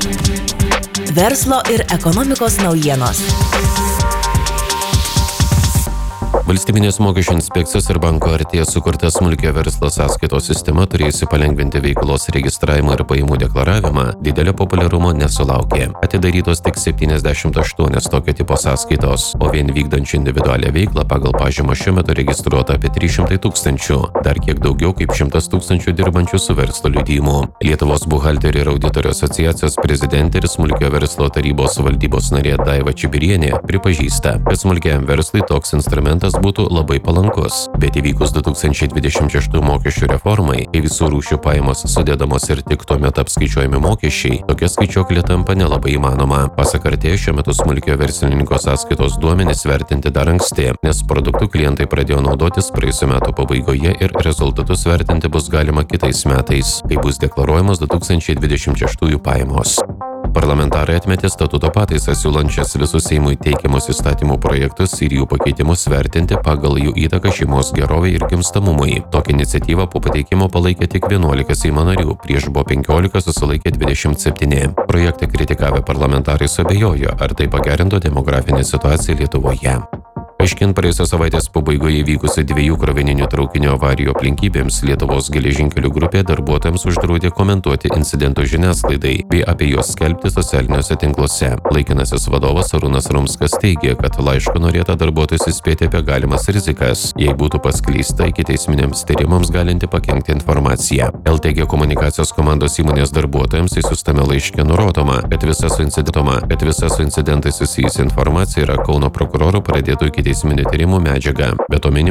Verslo ir ekonomikos naujienos. Valstybinės mokesčių inspekcijos ir banko artėja sukurta smulkio verslo sąskaitos sistema turėjusi palengvinti veiklos registravimą ir pajamų deklaravimą, didelio populiarumo nesulaukė. Atidarytos tik 78 tokio tipo sąskaitos, o vien vykdančių individualią veiklą pagal pažymą šiuo metu registruota apie 300 000, dar kiek daugiau kaip 100 000 dirbančių su verslo liudijimu. Lietuvos buhalterių ir auditorių asociacijos prezidentė ir smulkio verslo tarybos valdybos narė Daiva Čibirienė pripažįsta, kad smulkiam verslui toks instrumentas būtų labai palankus, bet įvykus 2026 mokesčių reformai, kai visų rūšių pajamos sudedamos ir tik tuomet apskaičiuojami mokesčiai, tokia skaičiuoklė tampa nelabai įmanoma. Pasak artėjo, šiuo metu smulkio verslininko sąskaitos duomenys vertinti dar anksti, nes produktų klientai pradėjo naudotis praėjusių metų pabaigoje ir rezultatus vertinti bus galima kitais metais, kai bus deklaruojamos 2026 pajamos. Parlamentarai atmetė statuto pataisas, siūlančias visus Seimui teikiamus įstatymų projektus ir jų pakeitimus vertinti pagal jų įtaką šeimos gerovei ir gimstamumui. Tokią iniciatyvą po pateikimo palaikė tik 11 Seimo narių, prieš buvo 15, susilaikė 27. Projektą kritikavę parlamentarai suabejojo, ar tai pagerintų demografinę situaciją Lietuvoje. Aiškint praėjusios savaitės pabaigoje įvykusių 2 krovininių traukinių avarijų aplinkybėms, Lietuvos geležinkelių grupė darbuotojams uždraudė komentuoti incidentų žiniasklaidai bei apie juos skelbti socialiniuose tinkluose. Laikinasis vadovas Arūnas Rumskas teigė, kad laišku norėta darbuotojus įspėti apie galimas rizikas, jei būtų paskleista ikiteisminiams tyrimams galinti pakenkti informaciją. LTG komunikacijos komandos įmonės darbuotojams išsiųstame laiške nurodoma, kad visa su incidentais susijusi informacija yra Kauno prokurorų pradėtų ikiteisminių tyrimų medžiaga. Be to minima,